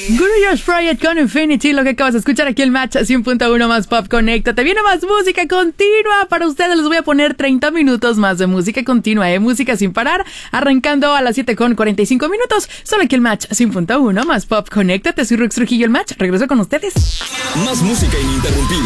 Guru Josh Project con Infinity, lo que acabas de escuchar aquí el Match 100.1 más Pop. Conéctate, viene más música continua para ustedes. Les voy a poner 30 minutos más de música continua, música sin parar, arrancando a las 7:45 minutos, solo aquí el Match 100.1 más Pop. Conéctate, soy Rux Trujillo, el Match, regreso con ustedes. Más música ininterrumpida.